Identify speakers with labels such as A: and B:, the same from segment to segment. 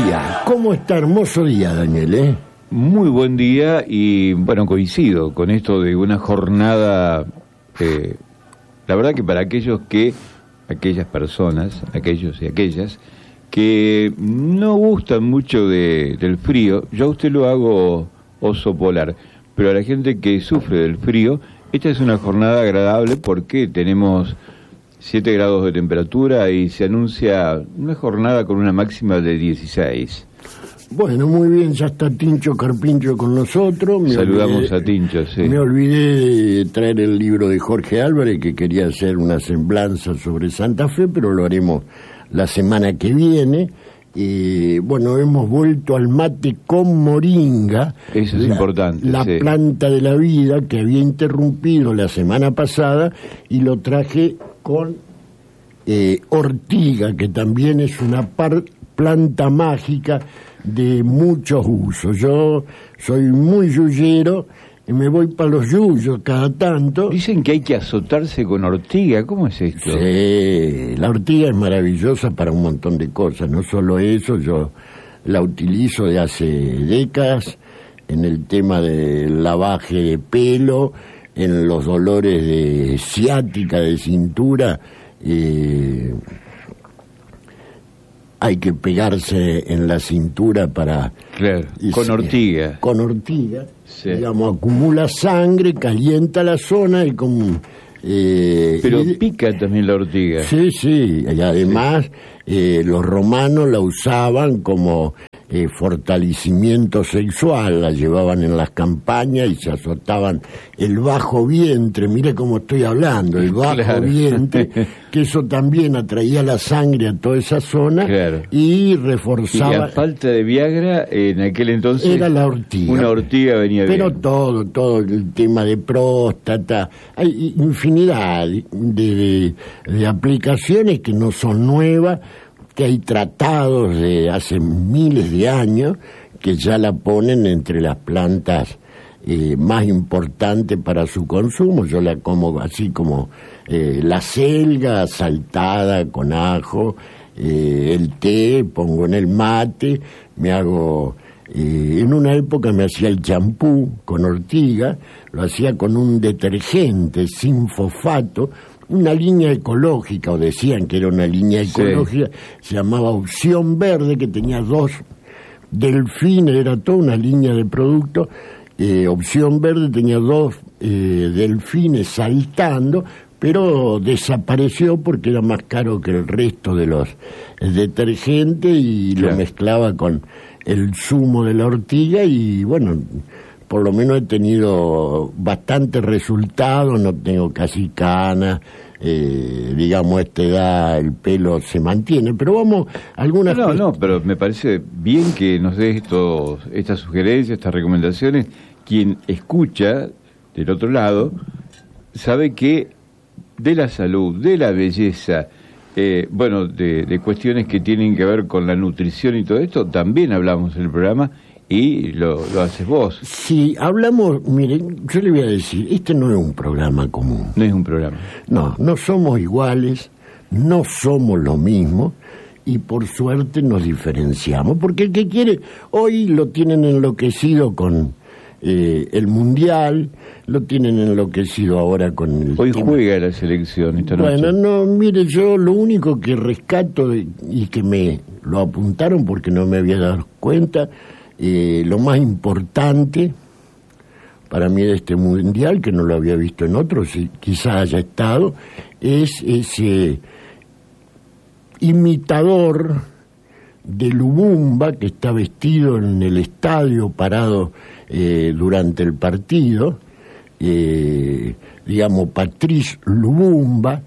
A: día. ¿Cómo está? Hermoso día, Daniel,
B: Muy buen día y, bueno, coincido con esto de una jornada, la verdad que para aquellas personas, aquellos y aquellas, que no gustan mucho del frío, yo a usted lo hago oso polar, pero a la gente que sufre del frío, esta es una jornada agradable porque tenemos 7 grados de temperatura y se anuncia una jornada con una máxima de 16.
A: Bueno, muy bien, ya está Tincho Carpincho con nosotros.
B: Saludamos a Tincho, sí.
A: Me olvidé de traer el libro de Jorge Álvarez, que quería hacer una semblanza sobre Santa Fe, pero lo haremos la semana que viene. Bueno, hemos vuelto al mate con moringa.
B: Eso es importante.
A: La
B: sí.
A: planta de la vida que había interrumpido la semana pasada, y lo traje con ortiga, que también es una planta mágica de muchos usos. Yo soy muy yuyero y me voy para los yuyos cada tanto.
B: Dicen que hay que azotarse con ortiga. ¿Cómo es esto?
A: Sí, la ortiga es maravillosa para un montón de cosas. No solo eso, yo la utilizo de hace décadas en el tema del lavaje de pelo, en los dolores de ciática, de cintura. Hay que pegarse en la cintura para...
B: Claro, con ortiga.
A: Con ortiga,
B: sí.
A: Digamos, acumula sangre, calienta la zona y como...
B: Pero pica también la ortiga.
A: Sí, sí, y además los romanos la usaban como fortalecimiento sexual, la llevaban en las campañas y se azotaban el bajo vientre. Mire cómo estoy hablando, el bajo
B: claro.
A: vientre, que eso también atraía la sangre a toda esa zona, claro. Y reforzaba.
B: Y a falta de Viagra, en aquel entonces
A: era la ortiga.
B: Una ortiga venía bien.
A: Pero todo el tema de próstata, hay infinidad de aplicaciones que no son nuevas, que hay tratados de hace miles de años que ya la ponen entre las plantas más importantes para su consumo. Yo la como así como la selga saltada con ajo, el té, pongo en el mate, me hago... en una época me hacía el champú con ortiga, lo hacía con un detergente sin fosfato, una línea ecológica, o decían que era una línea ecológica, sí. Se llamaba Opción Verde, que tenía 2 delfines, era toda una línea de productos. Opción Verde tenía 2 delfines saltando, pero desapareció porque era más caro que el resto de los detergentes y claro. Lo mezclaba con el zumo de la ortiga y bueno, por lo menos he tenido bastante resultados, no tengo casi canas, digamos a esta edad el pelo se mantiene, pero vamos, algunas...
B: No, pero me parece bien que nos des estas sugerencias, estas recomendaciones. Quien escucha del otro lado sabe que de la salud, de la belleza, bueno, de cuestiones que tienen que ver con la nutrición y todo esto, también hablamos en el programa y lo haces vos.
A: Sí, hablamos, miren, yo le voy a decir, este no es un programa común.
B: No es un programa.
A: No somos iguales, no somos lo mismo y por suerte nos diferenciamos, porque el que quiere, hoy lo tienen enloquecido con... el mundial, lo tienen enloquecido ahora con el...
B: Hoy juega la selección esta noche.
A: Bueno, no, mire, yo lo único que rescato y que me lo apuntaron porque no me había dado cuenta, lo más importante para mí de este mundial, que no lo había visto en otros, y quizás haya estado, es ese imitador de Lumumba que está vestido en el estadio parado durante el partido, digamos Patrice Lumumba,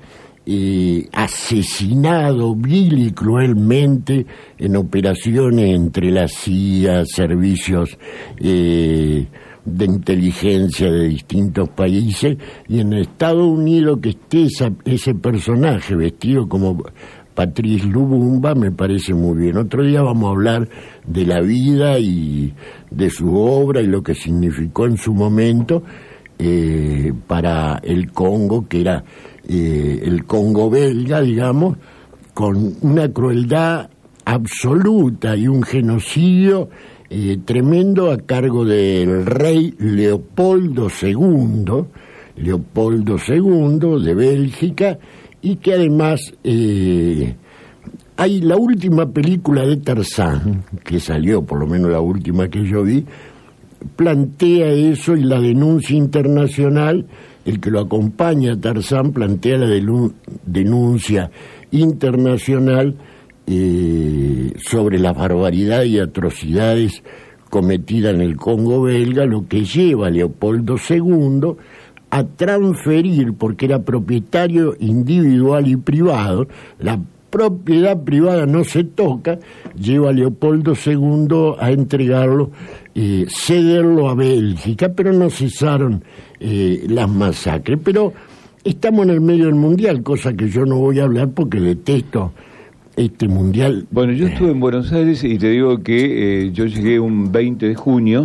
A: asesinado vil y cruelmente en operaciones entre la CIA, servicios de inteligencia de distintos países, y en Estados Unidos que esté ese personaje vestido como Patrice Lumumba me parece muy bien. Otro día vamos a hablar de la vida y de su obra y lo que significó en su momento para el Congo, que era el Congo belga, digamos, con una crueldad absoluta y un genocidio tremendo a cargo del rey Leopoldo II de Bélgica, y que además hay la última película de Tarzán, que salió, por lo menos la última que yo vi, plantea eso, y la denuncia internacional, el que lo acompaña a Tarzán plantea la denuncia internacional sobre las barbaridades y atrocidades cometidas en el Congo belga, lo que lleva a Leopoldo II a transferir, porque era propietario individual y privado, la propiedad privada no se toca, lleva a Leopoldo II a entregarlo, cederlo a Bélgica, pero no cesaron las masacres. Pero estamos en el medio del mundial, cosa que yo no voy a hablar porque detesto este mundial.
B: Bueno, yo estuve en Buenos Aires y te digo que yo llegué un 20 de junio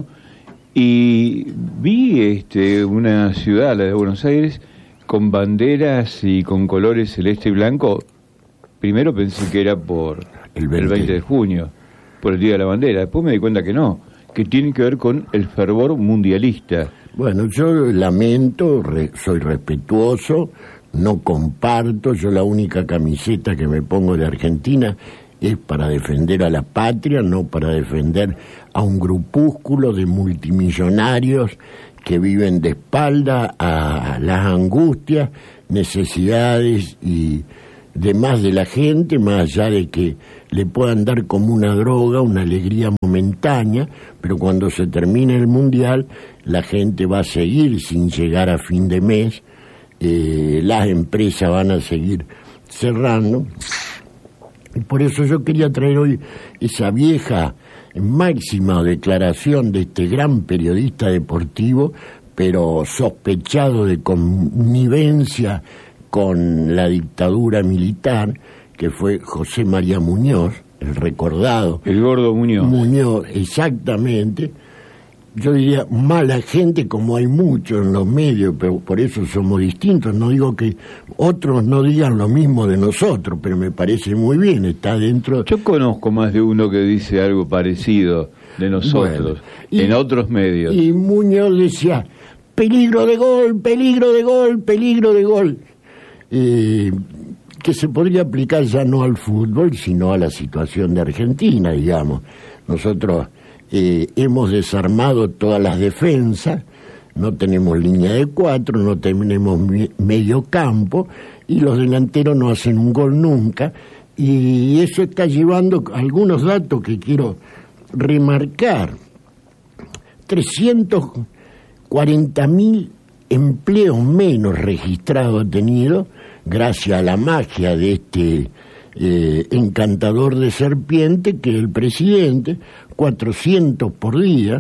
B: y vi una ciudad, la de Buenos Aires, con banderas y con colores celeste y blanco. Primero pensé que era por el 20 de junio, por el Día de la Bandera. Después me di cuenta que no, que tiene que ver con el fervor mundialista.
A: Bueno, yo lamento, soy respetuoso, no comparto. Yo la única camiseta que me pongo de Argentina es para defender a la patria, no para defender a un grupúsculo de multimillonarios que viven de espalda a las angustias, necesidades y demás de la gente, más allá de que le puedan dar como una droga, una alegría momentánea, pero cuando se termine el mundial, la gente va a seguir sin llegar a fin de mes, las empresas van a seguir cerrando. Y por eso yo quería traer hoy esa vieja máxima declaración de este gran periodista deportivo, pero sospechado de connivencia con la dictadura militar, que fue José María Muñoz, el recordado.
B: El gordo Muñoz.
A: Muñoz, exactamente. Yo diría mala gente, como hay muchos en los medios, pero por eso somos distintos. No digo que otros no digan lo mismo de nosotros, pero me parece muy bien, está dentro.
B: Yo conozco más de uno que dice algo parecido de nosotros, bueno, en otros medios.
A: Y Muñoz decía, peligro de gol, peligro de gol, peligro de gol. Que se podría aplicar ya no al fútbol, sino a la situación de Argentina, digamos. Nosotros hemos desarmado todas las defensas, no tenemos línea de 4, no tenemos medio campo, y los delanteros no hacen un gol nunca, y eso está llevando algunos datos que quiero remarcar. 340.000 empleos menos registrados ha tenido, gracias a la magia de este encantador de serpiente que el presidente, 400 por día,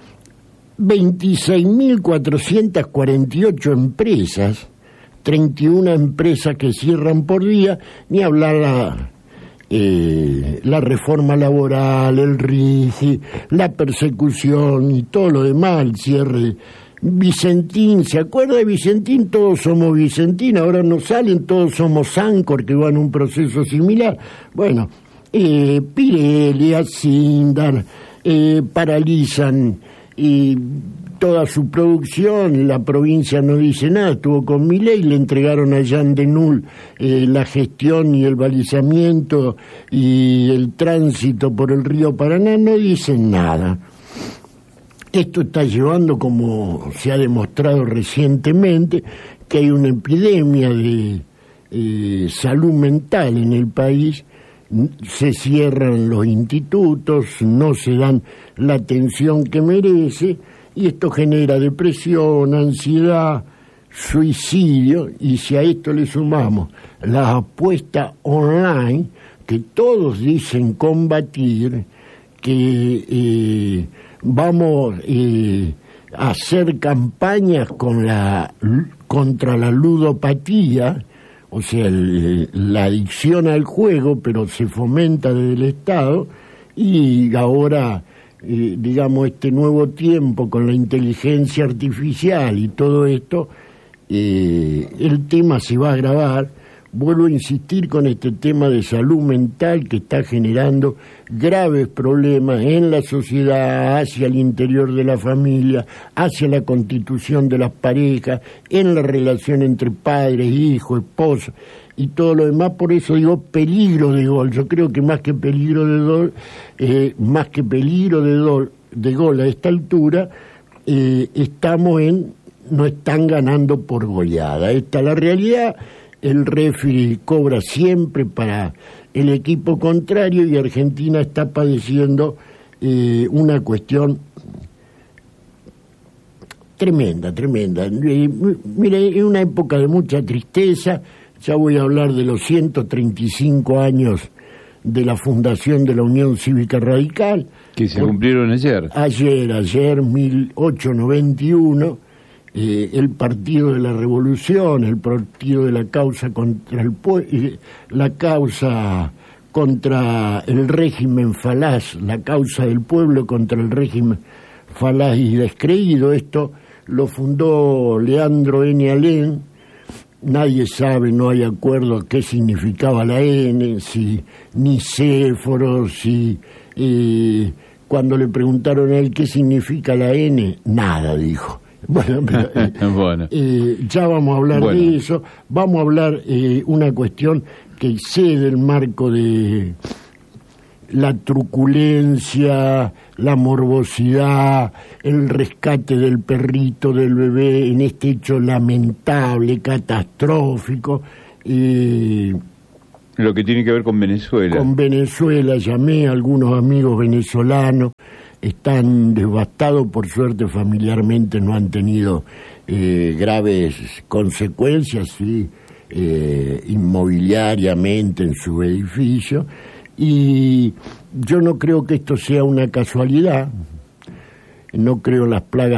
A: 26.448 empresas, 31 empresas que cierran por día, ni hablar la reforma laboral, el RIGI, la persecución y todo lo demás, el cierre. Vicentín, ¿se acuerda de Vicentín? Todos somos Vicentín, ahora no salen, todos somos Ancor, que van en un proceso similar. Bueno, Pirelli, Asindar, paralizan toda su producción, la provincia no dice nada, estuvo con Milei, le entregaron a Jean Denul la gestión y el balizamiento y el tránsito por el río Paraná, no dicen nada. Esto está llevando, como se ha demostrado recientemente, que hay una epidemia de salud mental en el país. Se cierran los institutos, no se dan la atención que merece, y esto genera depresión, ansiedad, suicidio, y si a esto le sumamos la apuesta online, que todos dicen combatir, que vamos a hacer campañas contra la ludopatía, o sea, la adicción al juego, pero se fomenta desde el Estado, y ahora, digamos, este nuevo tiempo con la inteligencia artificial y todo esto, el tema se va a agravar. vuelvo a insistir con este tema de salud mental que está generando graves problemas en la sociedad, hacia el interior de la familia, hacia la constitución de las parejas, en la relación entre padres, hijos, esposa y todo lo demás. Por eso digo peligro de gol. Yo creo que más que peligro de gol a esta altura, no están ganando por goleada. Esta es la realidad. El referee cobra siempre para el equipo contrario y Argentina está padeciendo una cuestión tremenda. Mire, es una época de mucha tristeza. Ya voy a hablar de los 135 años de la fundación de la Unión Cívica Radical.
B: Que se cumplieron ayer.
A: Ayer, 1891. El partido de la revolución, el partido de la causa contra el la causa contra el régimen falaz, la causa del pueblo contra el régimen falaz y descreído. Esto lo fundó Leandro N. Alem. Nadie sabe, no hay acuerdo a qué significaba la N, si Nicéforo, si cuando le preguntaron a él qué significa la N, nada dijo. Bueno,
B: bueno.
A: Ya vamos a hablar de eso. Vamos a hablar una cuestión que excede el marco de la truculencia, la morbosidad, el rescate del perrito, del bebé, en este hecho lamentable, catastrófico.
B: Lo que tiene que ver con Venezuela.
A: Con Venezuela, llamé a algunos amigos venezolanos. Están devastados, por suerte familiarmente no han tenido graves consecuencias, sí, inmobiliariamente en su edificio, y yo no creo que esto sea una casualidad, no creo en las plagas